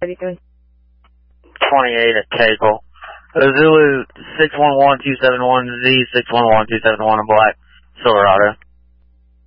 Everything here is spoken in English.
33. 28 at Cagle. Zulu 611-271, Z 611-271 in black, Silverado.